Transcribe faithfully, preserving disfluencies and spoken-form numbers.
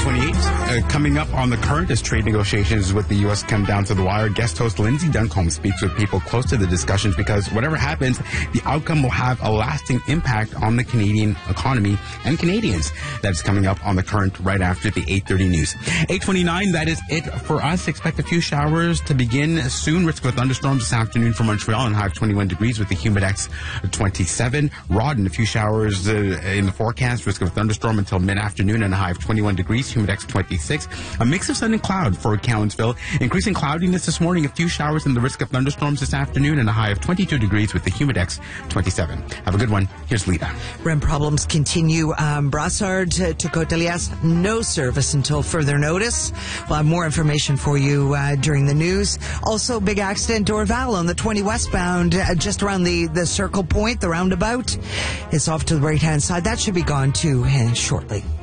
twenty-eight, uh, coming up on The Current as trade negotiations with the U S come down to the wire. Guest host Lindsay Duncombe speaks with people close to the discussions because whatever happens, the outcome will have a lasting impact on the Canadian economy and Canadians. That's coming up on The Current right after the eight thirty news. eight twenty-nine, that is it for us. Expect a few showers to begin soon. Risk of thunderstorms this afternoon for Montreal and high of twenty-one degrees with the Humidex twenty-seven. Rawdon, a few showers uh, in the forecast. Risk of thunderstorm until mid-afternoon and a high of twenty-one degrees. Humidex twenty-six. A mix of sun and cloud for Cowansville. Increasing cloudiness this morning. A few showers and the risk of thunderstorms this afternoon and a high of twenty-two degrees with the Humidex twenty-seven. Have a good one. Here's Lita. R E M problems continue. Um, Brassard to, to Côte-de-Liesse, no service until further notice. We'll have more information for you uh, during the news. Also, big accident Dorval on the twenty westbound, uh, just around the, the circle point, the roundabout. It's off to the right-hand side. That should be gone too uh, shortly.